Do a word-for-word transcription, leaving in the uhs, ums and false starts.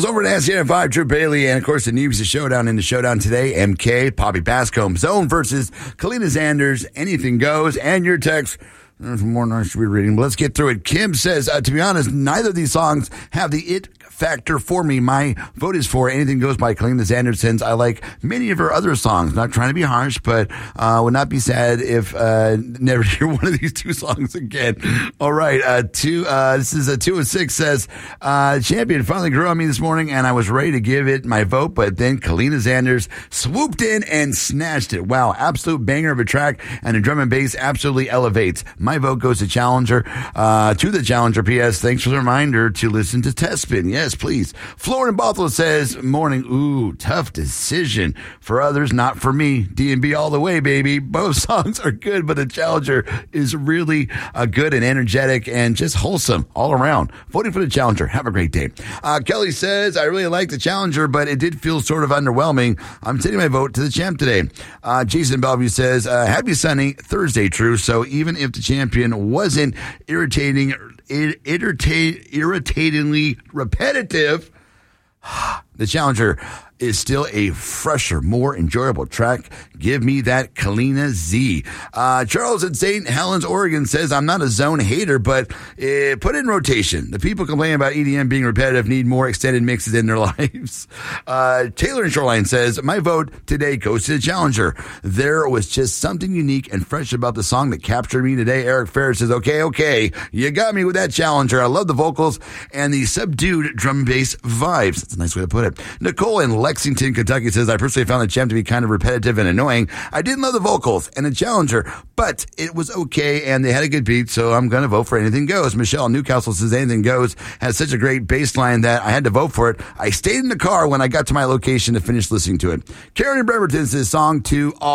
Falls over to S C N five, Drew Bailey, and of course the News Showdown in the Showdown today. M K, Poppy Bascomb, Zone versus Kalina Zanders. Anything goes, and your text. There's more nice to be reading, but let's get through it. Kim says, uh, to be honest, neither of these songs have the it factor for me. My vote is for Anything Goes by Kalina Zanders, since I like many of her other songs. Not trying to be harsh, but uh, would not be sad if uh, never hear one of these two songs again. All right, uh, two. Uh, this is a two and six says, uh, Champion finally grew on me this morning, and I was ready to give it my vote, but then Kalina Zanders swooped in and snatched it. Wow, absolute banger of a track, and the drum and bass absolutely elevates. My vote goes to Challenger, uh, to the Challenger. P S. Thanks for the reminder to listen to Test Spin. Yes, please. Florida Bothell says, morning. Ooh, tough decision. For others, not for me. D and B all the way, baby. Both songs are good, but the Challenger is really uh, good and energetic and just wholesome all around. Voting for the Challenger. Have a great day. Uh, Kelly says, I really like the Challenger, but it did feel sort of underwhelming. I'm sending my vote to the champ today. Uh, Jason Bellevue says, uh, happy sunny Thursday, True. So even if the champion wasn't irritating, irritate, irritatingly repetitive, the Challenger is still a fresher, more enjoyable track. Give me that Kalina Z. Uh, Charles in Saint Helens, Oregon says, I'm not a Zone hater, but uh, put in rotation. The people complaining about E D M being repetitive need more extended mixes in their lives. Uh, Taylor in Shoreline says, my vote today goes to the Challenger. There was just something unique and fresh about the song that captured me today. Eric Ferris says, okay, okay, you got me with that Challenger. I love the vocals and the subdued drum and bass vibes. That's a nice way to put it. Nicole in Lexington, Kentucky says, I personally found the champ to be kind of repetitive and annoying. I didn't love the vocals and the Challenger, but it was okay and they had a good beat, so I'm going to vote for Anything Goes. Michelle in Newcastle says, Anything Goes has such a great bass line that I had to vote for it. I stayed in the car when I got to my location to finish listening to it. Karen in Bremerton says, song to all.